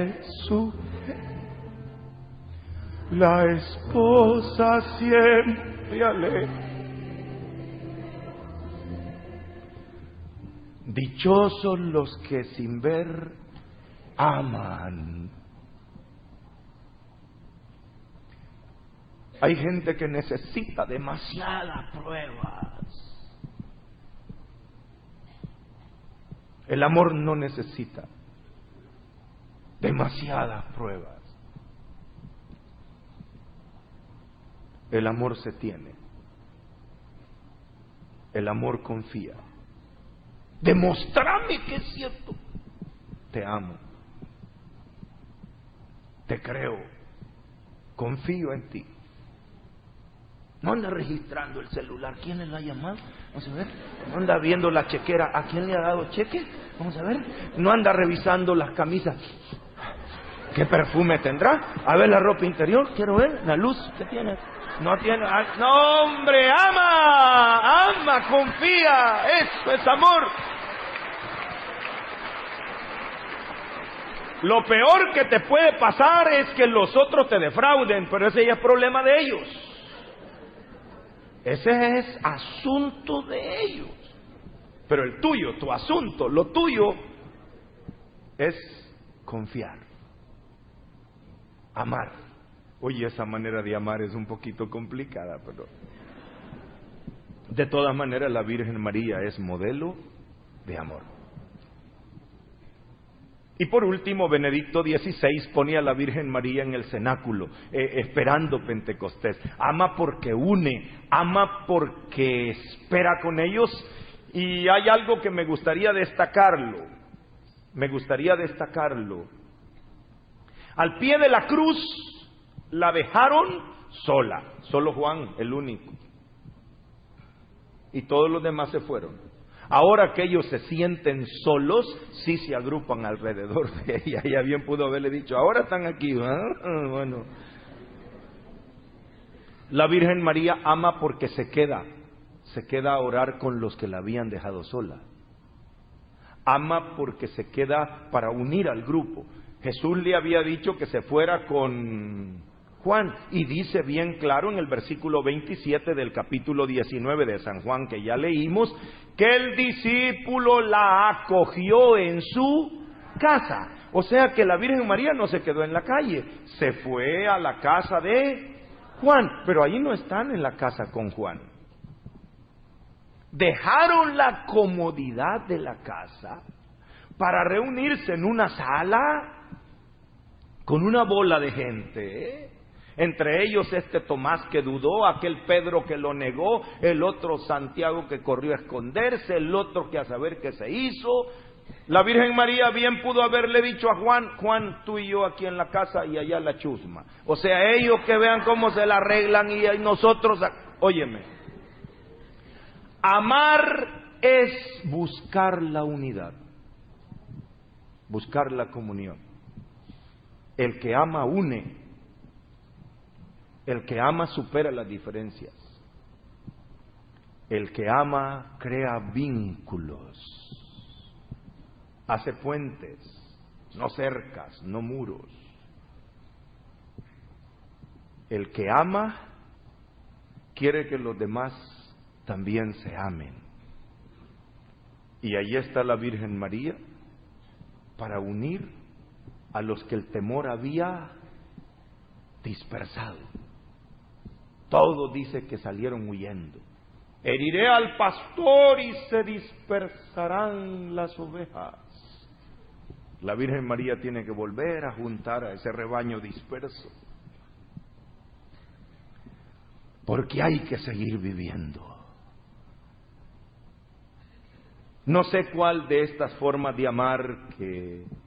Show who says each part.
Speaker 1: su la esposa siempre alegre. Dichosos los que sin ver aman. Hay gente que necesita demasiadas pruebas. El amor no necesita demasiadas pruebas. El amor se tiene. El amor confía. Demostrame que es cierto. Te amo. Te creo. Confío en ti. No anda registrando el celular. ¿Quién le lo ha llamado? Vamos a ver. No anda viendo la chequera. ¿A quién le ha dado cheque? Vamos a ver. No anda revisando las camisas. ¿Qué perfume tendrá? A ver la ropa interior. Quiero ver la luz que tiene. No tiene. No, hombre, ama, confía. Eso es amor. Lo peor que te puede pasar es que los otros te defrauden, pero ese ya es problema de ellos. Ese es asunto de ellos. Pero el tuyo, tu asunto, lo tuyo es confiar, amar. Oye, esa manera de amar es un poquito complicada, pero de todas maneras la Virgen María es modelo de amor. Y por último, Benedicto XVI ponía a la Virgen María en el cenáculo, esperando Pentecostés. Ama porque une, ama porque espera con ellos. Y hay algo que me gustaría destacarlo. Al pie de la cruz la dejaron sola, solo Juan, el único. Y todos los demás se fueron. Ahora que ellos se sienten solos, sí se agrupan alrededor de ella. Ella bien pudo haberle dicho, ahora están aquí. Bueno. La Virgen María ama porque se queda a orar con los que la habían dejado sola. Ama porque se queda para unir al grupo. Jesús le había dicho que se fuera con Juan, y dice bien claro en el versículo 27 del capítulo 19 de San Juan, que ya leímos, que el discípulo la acogió en su casa. O sea que la Virgen María no se quedó en la calle, se fue a la casa de Juan, pero ahí no están en la casa con Juan. Dejaron la comodidad de la casa para reunirse en una sala con una bola de gente, Entre ellos Tomás que dudó, aquel Pedro que lo negó, el otro Santiago que corrió a esconderse, el otro que a saber qué se hizo. La Virgen María bien pudo haberle dicho a Juan, tú y yo aquí en la casa y allá la chusma. O sea, ellos que vean cómo se la arreglan y nosotros... Óyeme, amar es buscar la unidad, buscar la comunión. El que ama une. El que ama supera las diferencias. El que ama crea vínculos, hace puentes, no cercas, no muros. El que ama quiere que los demás también se amen. Y ahí está la Virgen María para unir a los que el temor había dispersado. Todo dice que salieron huyendo. Heriré al pastor y se dispersarán las ovejas. La Virgen María tiene que volver a juntar a ese rebaño disperso. Porque hay que seguir viviendo. No sé cuál de estas formas de amar que